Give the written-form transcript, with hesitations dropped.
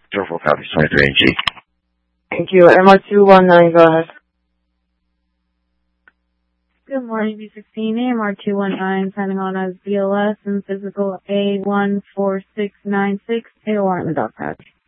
04 copies 23 and G. Thank you. MR219, go ahead. Good morning, B16, AMR219, signing on as BLS and physical A14696, AOR in the dog patch.